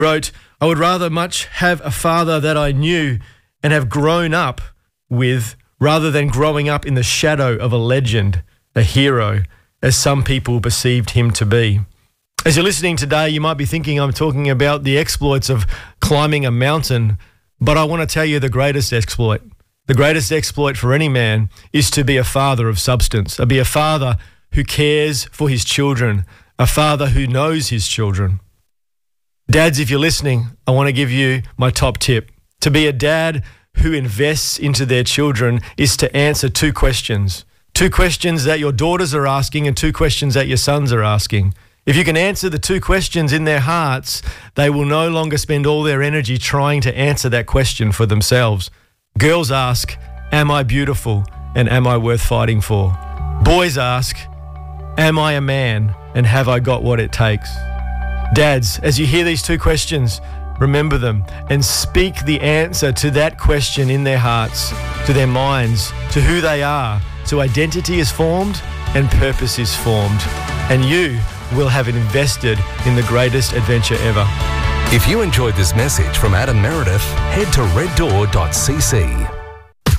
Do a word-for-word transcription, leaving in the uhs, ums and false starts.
wrote, I would rather much have a father that I knew and have grown up with rather than growing up in the shadow of a legend, a hero, as some people perceived him to be. As you're listening today, you might be thinking I'm talking about the exploits of climbing a mountain, but I want to tell you the greatest exploit. The greatest exploit for any man is to be a father of substance, to be a father who cares for his children, a father who knows his children. Dads, if you're listening, I want to give you my top tip. To be a dad who invests into their children is to answer two questions. Two questions that your daughters are asking and two questions that your sons are asking. If you can answer the two questions in their hearts, they will no longer spend all their energy trying to answer that question for themselves. Girls ask, am I beautiful and am I worth fighting for? Boys ask, am I a man and have I got what it takes? Dads, as you hear these two questions, remember them and speak the answer to that question in their hearts, to their minds, to who they are. So identity is formed and purpose is formed. And you will have invested in the greatest adventure ever. If you enjoyed this message from Adam Meredith, head to red door dot c c.